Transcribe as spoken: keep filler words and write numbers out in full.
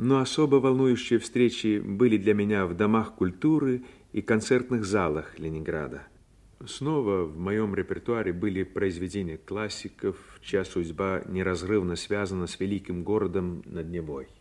Но особо волнующие встречи были для меня в домах культуры и концертных залах Ленинграда. Снова в моем репертуаре были произведения классиков, чья судьба неразрывно связана с великим городом над Невой.